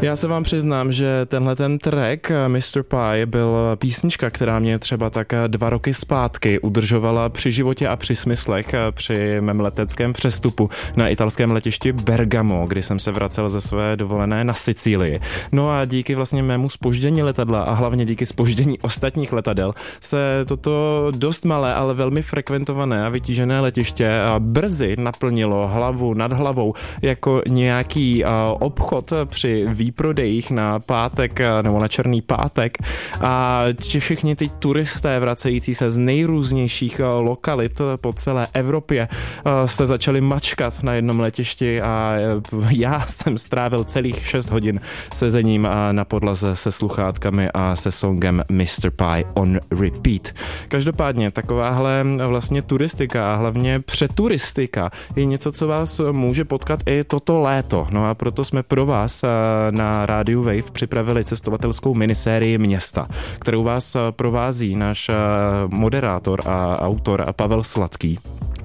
Já se vám přiznám, že tenhle ten track Mr. Pie byl písnička, která mě třeba tak 2 roky zpátky udržovala při životě a při smyslech při mém leteckém přestupu na italském letišti Bergamo, kdy jsem se vracel ze své dovolené na Sicílii. No a díky vlastně mému zpoždění letadla a hlavně díky zpoždění ostatních letadel se toto dost malé, ale velmi frekventované a vytížené letiště brzy naplnilo hlavu nad hlavou jako nějaký obchod při výprodejích na pátek nebo na černý pátek a všichni ty turisté vracející se z nejrůznějších lokalit po celé Evropě se začali mačkat na jednom letišti a já jsem strávil celých 6 hodin sezením na podlaze se sluchátkami a se songem Mr. Pie on repeat. Každopádně takováhle vlastně turistika a hlavně přeturistika je něco, co vás může potkat i toto léto. No a proto jsme pro vás na rádiu Wave připravili cestovatelskou minisérii Města, kterou vás provází náš moderátor a autor Pavel Sladký.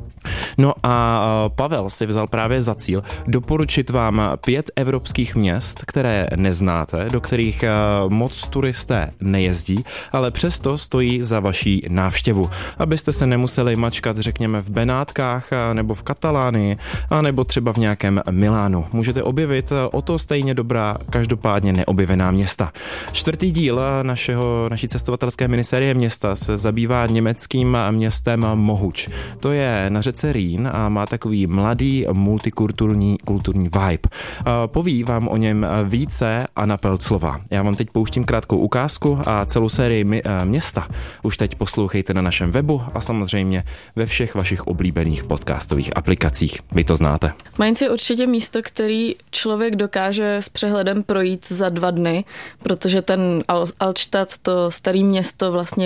No a Pavel si vzal právě za cíl doporučit vám 5 evropských měst, které neznáte, do kterých moc turisté nejezdí, ale přesto stojí za vaší návštěvu, abyste se nemuseli mačkat, řekněme, v Benátkách nebo v Katalánii, a nebo třeba v nějakém Milánu. Můžete objevit o to stejně dobrá, každopádně neobjevená města. 4. díl naší cestovatelské minisérie Města se zabývá německým městem Mohuč. To je na řece Rýn a má takový mladý multikulturní vibe. Poví vám o něm více Anna Pelclová. Já vám teď pouštím krátkou ukázku a celou sérii Města už teď poslouchejte na našem webu a samozřejmě ve všech vašich oblíbených podcastových aplikacích. Vy to znáte. Mainz je určitě místo, který člověk dokáže s přehledem projít za 2 dny, protože ten Altstadt, to staré město, vlastně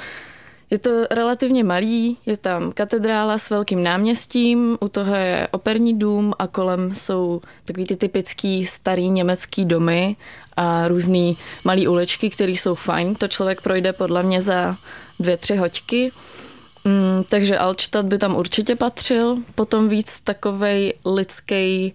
je to relativně malý, je tam katedrála s velkým náměstím, u toho je operní dům a kolem jsou takový ty typický starý německý domy a různý malý uličky, které jsou fajn. To člověk projde podle mě za 2-3 hoďky. Takže Altstadt by tam určitě patřil. Potom víc takovej lidský,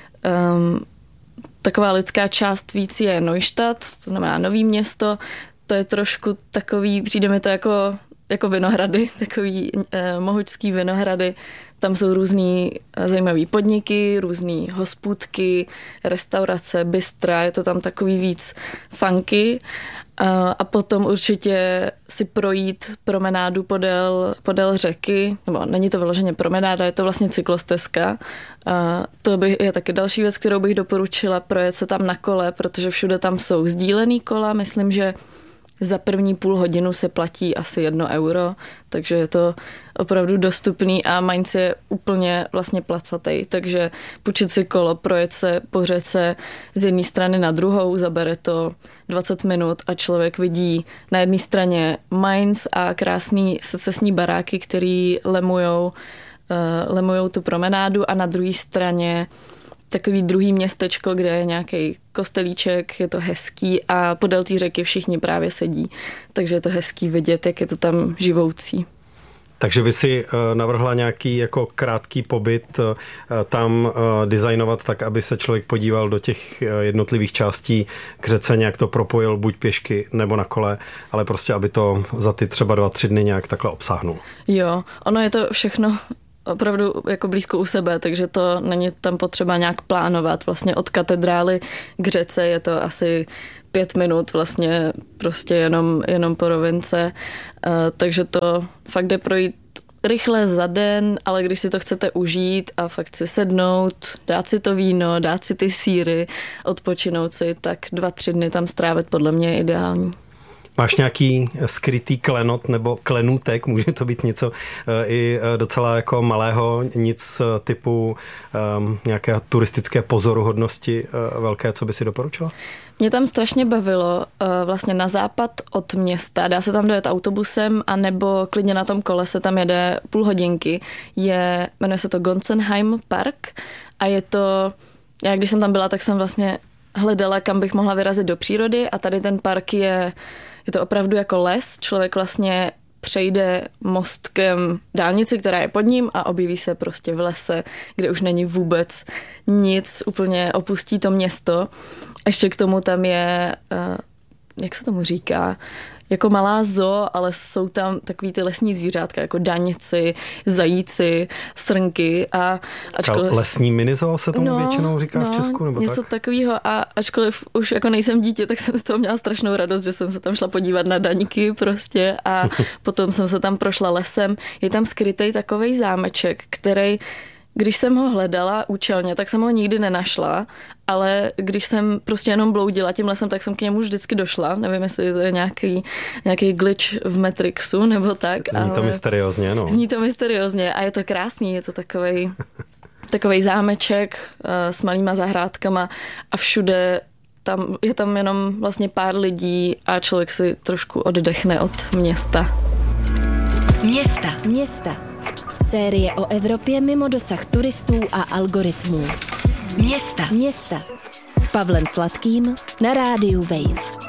taková lidská část víc je Neustadt, to znamená Nový Město. To je trošku takový, přijde mi to jako vinohrady, takový mohučský vinohrady. Tam jsou různý zajímavý podniky, různý hospůdky, restaurace, bystra, je to tam takový víc funky. A potom určitě si projít promenádu podél řeky, nebo není to vyloženě promenáda, je to vlastně cyklostezka. Je taky další věc, kterou bych doporučila, projet se tam na kole, protože všude tam jsou sdílený kola, myslím, že za první půl hodinu se platí asi 1 euro, takže je to opravdu dostupný a Mainz je úplně vlastně placatej, takže půjčit si kolo, projet se po řece z jedné strany na druhou, zabere to 20 minut a člověk vidí na jedné straně Mainz a krásný secesní baráky, který lemujou tu promenádu a na druhé straně takový druhý městečko, kde je nějaký kostelíček, je to hezký a podél té řeky všichni právě sedí. Takže je to hezký vidět, jak je to tam živoucí. Takže by si navrhla nějaký jako krátký pobyt tam designovat tak, aby se člověk podíval do těch jednotlivých částí k řece, nějak to propojil buď pěšky nebo na kole, ale prostě, aby to za ty třeba 2-3 dny nějak takhle obsáhnul. Jo, ono je to všechno opravdu jako blízko u sebe, takže to není tam potřeba nějak plánovat. Vlastně od katedrály k řece je to asi 5 minut vlastně prostě jenom po rovince, takže to fakt jde projít rychle za den, ale když si to chcete užít a fakt si sednout, dát si to víno, dát si ty sýry, odpočinout si, tak 2-3 dny tam strávit podle mě je ideální. Máš nějaký skrytý klenot nebo klenutek, může to být něco i docela jako malého, nic typu nějaké turistické pozoruhodnosti velké, co by si doporučila? Mě tam strašně bavilo vlastně na západ od města, dá se tam dojet autobusem a nebo klidně na tom kole se tam jede půl hodinky. Jmenuje se to Gonsenheim Park a je to, já když jsem tam byla, tak jsem vlastně hledala, kam bych mohla vyrazit do přírody a tady ten park je to opravdu jako les, člověk vlastně přejde mostkem dálnici, která je pod ním a objeví se prostě v lese, kde už není vůbec nic, úplně opustí to město. Ještě k tomu tam je, jak se tomu říká, jako malá zoo, ale jsou tam takový ty lesní zvířátka, jako daňci, zajíci, srnky a ačkoliv... Lesní minizoo se tomu většinou říká v Česku, nebo něco tak? takového a ačkoliv už jako nejsem dítě, tak jsem z toho měla strašnou radost, že jsem se tam šla podívat na daňky prostě a potom jsem se tam prošla lesem. Je tam skrytej takovej zámeček, který když jsem ho hledala účelně, tak jsem ho nikdy nenašla, ale když jsem prostě jenom bloudila tím lesem, tak jsem k němu už vždycky došla. Nevím, jestli to je nějaký glitch v Matrixu nebo tak. Zní to mysteriózně, no. Zní to mysteriózně a je to krásný, je to takovej zámeček s malýma zahrádkama a všude je tam jenom vlastně pár lidí a člověk si trošku oddechne od města. Města. Série o Evropě mimo dosah turistů a algoritmů. Města. S Pavlem Sladkým na rádiu Wave.